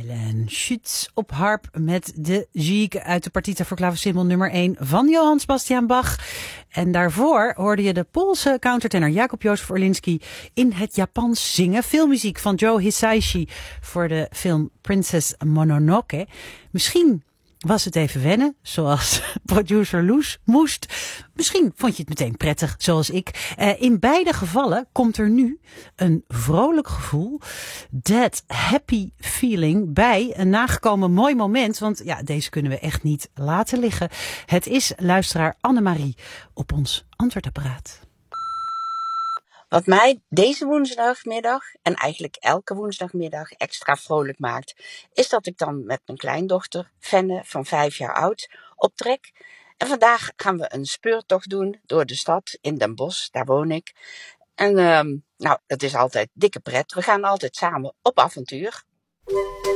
Hélène Schütz op harp met de Gigue uit de Partita voor klavecimbal nummer 1 van Johann Sebastian Bach. En daarvoor hoorde je de Poolse countertenor Jakob Józef Orlinski in het Japans zingen. Filmmuziek van Joe Hisaishi voor de film Princess Mononoke. Misschien was het even wennen, zoals producer Loes moest. Misschien vond je het meteen prettig, zoals ik. In beide gevallen komt er nu een vrolijk gevoel, that happy feeling, bij een nagekomen mooi moment. Want ja, deze kunnen we echt niet laten liggen. Het is luisteraar Annemarie op ons antwoordapparaat. Wat mij deze woensdagmiddag en eigenlijk elke woensdagmiddag extra vrolijk maakt, is dat ik dan met mijn kleindochter Fenne van 5 jaar oud optrek. En vandaag gaan we een speurtocht doen door de stad in Den Bosch, daar woon ik. En het is altijd dikke pret. We gaan altijd samen op avontuur.